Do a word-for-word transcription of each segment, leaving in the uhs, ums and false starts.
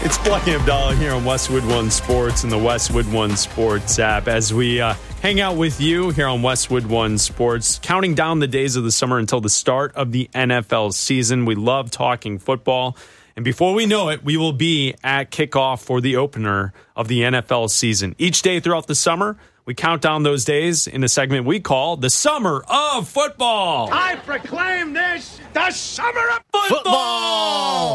It's Black and Abdallah here on Westwood One Sports and the Westwood One Sports app as we uh, hang out with you here on Westwood One Sports, counting down the days of the summer until the start of the N F L season. We love talking football. And before we know it, we will be at kickoff for the opener of the N F L season. Each day throughout the summer, we count down those days in a segment we call the Summer of Football. I proclaim this the Summer of Football!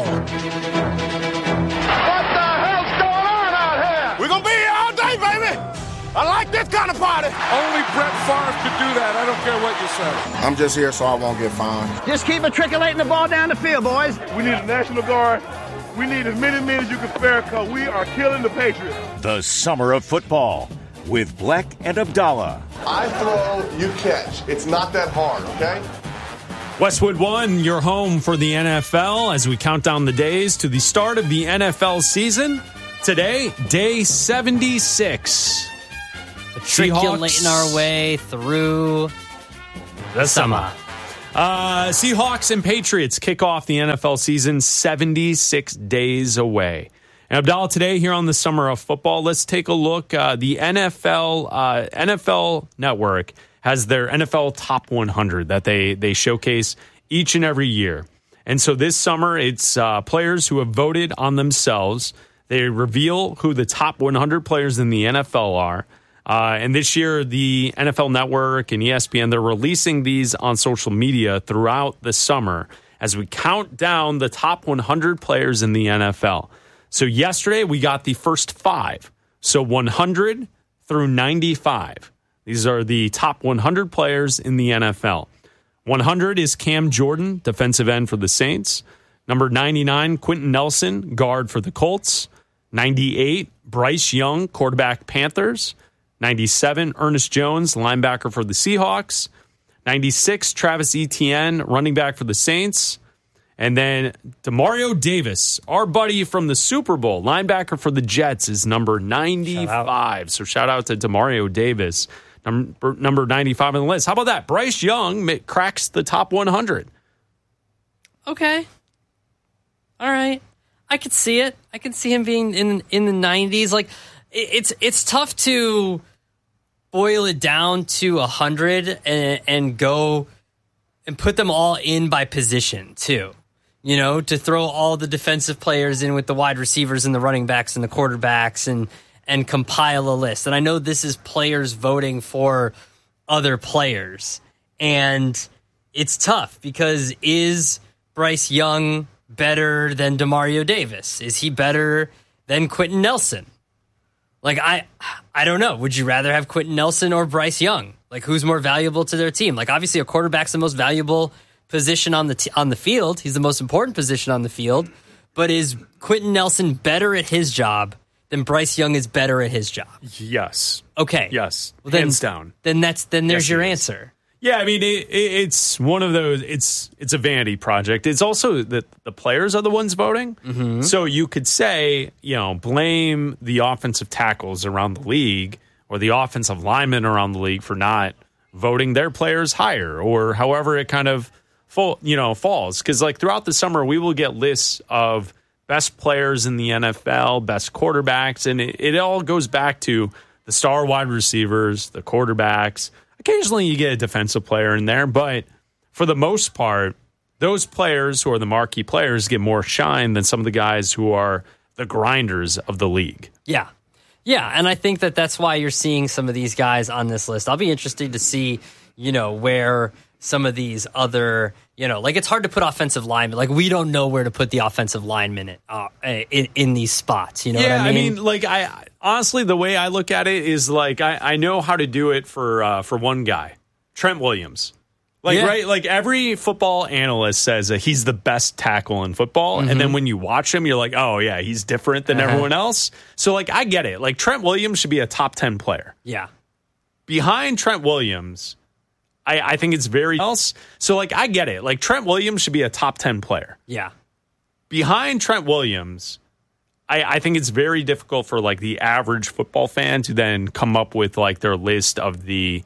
What the hell's going on out here? We're going to be here all day, baby. I like this kind of party. Only Brett Favre could do that. I don't care what you say. I'm just here so I won't get fined. Just keep matriculating the ball down the field, boys. We need a National Guard. We need as many men as you can spare because we are killing the Patriots. The Summer of Football with Black and Abdallah. I throw, you catch. It's not that hard, okay? Westwood One, your home for the N F L as we count down the days to the start of the N F L season. Today, day seventy-six. Matriculating our way through the summer. Uh, Seahawks and Patriots kick off the N F L season seventy-six days away. And Abdallah, today here on the Summer of Football, let's take a look. Uh, the N F L uh, N F L Network has their N F L Top one hundred that they they showcase each and every year. And so this summer, it's uh, players who have voted on themselves. They reveal who the top one hundred players in the N F L are. Uh, and this year, the N F L Network and E S P N, they're releasing these on social media throughout the summer as we count down the top one hundred players in the N F L. So yesterday, we got the first five. So one hundred through ninety-five. These are the top one hundred players in the N F L. one hundred is Cam Jordan, defensive end for the Saints. Number ninety-nine, Quentin Nelson, guard for the Colts. ninety-eight, Bryce Young, quarterback, Panthers. ninety-seven, Ernest Jones, linebacker for the Seahawks. ninety-six, Travis Etienne, running back for the Saints. And then Demario Davis, our buddy from the Super Bowl, linebacker for the Jets, is number ninety-five. Shout so shout out to Demario Davis, number, number ninety-five on the list. How about that? Bryce Young cracks the top one hundred. Okay. All right. I could see it. I could see him being in in the nineties. Like, it's it's tough to boil it down to one hundred and, and go and put them all in by position, too. You know, to throw all the defensive players in with the wide receivers and the running backs and the quarterbacks and and compile a list. And I know this is players voting for other players. And it's tough because is Bryce Young better than Demario Davis? Is he better than Quentin Nelson? Like, I I don't know. Would you rather have Quentin Nelson or Bryce Young? Like, who's more valuable to their team? Like, obviously, a quarterback's the most valuable position on the t- on the field. He's the most important position on the field. But is Quentin Nelson better at his job than Bryce Young is better at his job? Yes. Okay. Yes. Well, then, hands down. Then that's then there's yes, your yes. answer. Yeah, I mean, it, it, it's one of those, it's it's a vanity project. It's also that the players are the ones voting. Mm-hmm. So you could say, you know, blame the offensive tackles around the league or the offensive linemen around the league for not voting their players higher or however it kind of, full, you know, falls. Because, like, throughout the summer, we will get lists of best players in the N F L, best quarterbacks, and it, it all goes back to the star wide receivers, the quarterbacks. Occasionally you get a defensive player in there, but for the most part, those players who are the marquee players get more shine than some of the guys who are the grinders of the league. Yeah. Yeah, and I think that that's why you're seeing some of these guys on this list. I'll be interested to see, you know, where some of these other, you know, like it's hard to put offensive linemen. Like we don't know where to put the offensive linemen in, uh, in, in these spots. You know yeah, what I mean? I mean, like I honestly, the way I look at it is like I, I know how to do it for uh, for one guy, Trent Williams. Like yeah. right, like every football analyst says that he's the best tackle in football, mm-hmm. and then when you watch him, you're like, oh yeah, he's different than uh-huh. everyone else. So like, I get it. Like Trent Williams should be a top ten player. Yeah. Behind Trent Williams, I, I think it's very else. So like, I get it. Like Trent Williams should be a top ten player. Yeah. Behind Trent Williams, I, I think it's very difficult for like the average football fan to then come up with like their list of the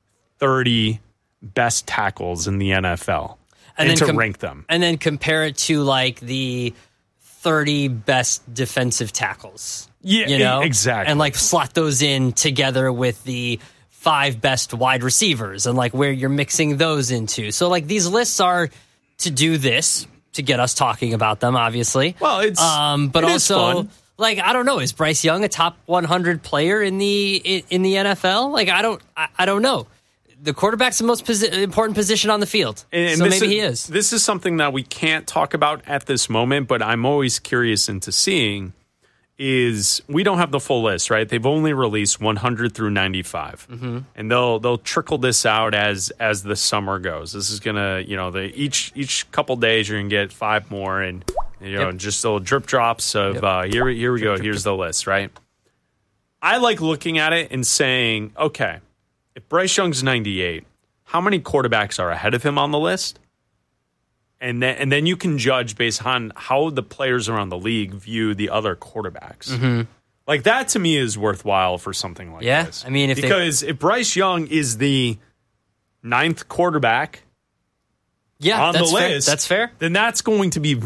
thirty best tackles in the N F L and, and then to com- rank them. And then compare it to like the thirty best defensive tackles. Yeah, you know? exactly. And like slot those in together with the five best wide receivers and like where you're mixing those into. So like these lists are to do this, to get us talking about them, obviously. Well, it's um, but it is also fun. like I don't know, is Bryce Young a top one hundred player in the in, in the N F L? Like I don't I, I don't know. The quarterback's the most posi- important position on the field, And so this maybe is, he is. This is something that we can't talk about at this moment, but I'm always curious into seeing. Is we don't have the full list, right? They've only released one hundred through ninety-five, mm-hmm. and they'll they'll trickle this out as as the summer goes. This is gonna, you know, the each each couple days you're gonna get five more, and you know, Yep. just little drip drops of Yep. uh, here here we Drip, go. drip, Here's drip. the list, right? I like looking at it and saying, okay, if Bryce Young's ninety-eight, how many quarterbacks are ahead of him on the list? And then, and then you can judge based on how the players around the league view the other quarterbacks. Mm-hmm. Like that to me is worthwhile for something like Yeah, this. I mean, if they- because if Bryce Young is the ninth quarterback Yeah, on that's the fair. list, That's fair. then that's going to be